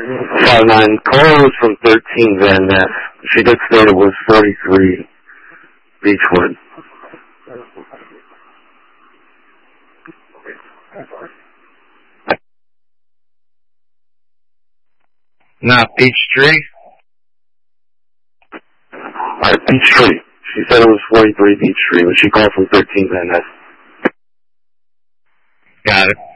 5'9". Caller was from 13 Van Ness. She did state it was 43 Beechwood. Not Peachtree? Peachtree. She said it was 43 Peachtree, but she called from 13 Van Ness. Got it.